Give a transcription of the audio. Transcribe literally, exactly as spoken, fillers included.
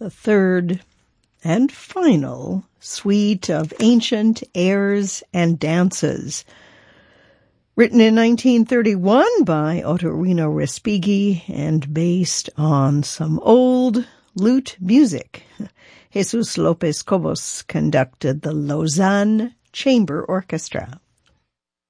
the third and final suite of ancient airs and dances. Written in nineteen thirty-one by Ottorino Respighi and based on some old lute music. Jesus Lopez Cobos conducted the Lausanne Chamber Orchestra.